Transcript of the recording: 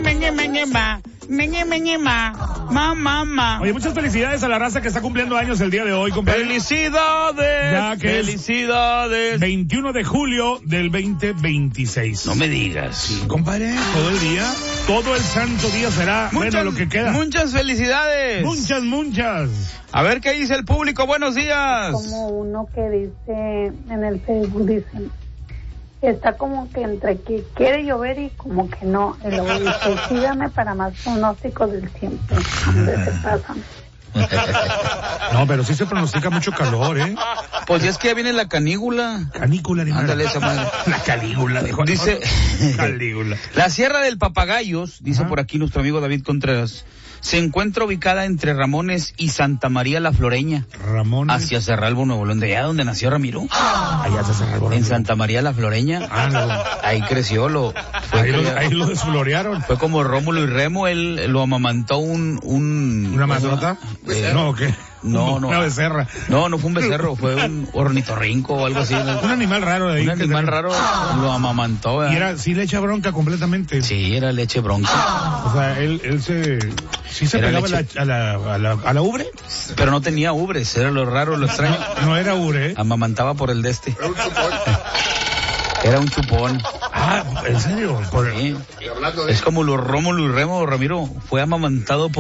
Mamá. Oye, muchas felicidades a la raza que está cumpliendo años el día de hoy, compadre. ¡Felicidades! Ya que ¡Felicidades! 21 de julio del 2026. No me digas. Sí, compadre, todo el día, todo el santo día será, bueno, lo que queda. Muchas felicidades. Muchas. A ver qué dice el público. Buenos días. Como uno que dice en el Facebook, dicen, está como que entre que quiere llover y como que no. Y luego dice, sígame para más pronósticos del tiempo. ¿Dónde se pasan? No, pero sí se pronostica mucho calor, ¿eh? Pues ya es que ya viene la canícula. Canícula, ni Ándale esa madre. La Calígula, dijo. Dice, Calígula. la Sierra del Papagayos, dice Ajá. por aquí nuestro amigo David Contreras, se encuentra ubicada entre Ramones y Santa María la Floreña, Ramón. hacia Cerralbo, Nuevo León, de allá donde nació Ramiro, Allá se cerró el borrón. en Santa María la Floreña. Ah, no. Ahí creció, Ahí lo desflorearon. fue como Rómulo y Remo, él lo amamantó ¿Una mascota? No, ¿o qué? No. Una becerra. No fue un becerro, fue un ornitorrinco o algo así. Un animal raro de ahí. Un animal raro lo amamantó, ¿verdad? Y era, sí le echa bronca completamente. Sí, era leche bronca. O sea, él sí se Era pegaba leche. a la ubre. Pero no tenía ubres, era lo raro, lo extraño. No era ubre, ¿eh? Amamantaba por el de este. Era un chupón. Ah, ¿en serio? Sí. Es como los Rómulo y Remo, Ramiro, fue amamantado por